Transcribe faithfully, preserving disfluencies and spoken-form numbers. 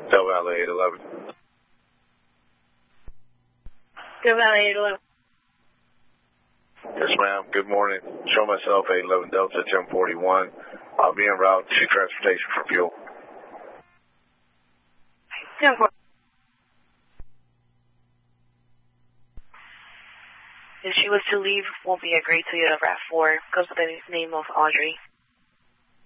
Del Valle eight eleven. Del Valle eight eleven. Yes, ma'am. Good morning. Show myself eight eleven Delta ten forty-one. I'll be en route to transportation for fuel. ten forty. If she was to leave, won't be a great Toyota RAV four. Goes by the name of Audrey.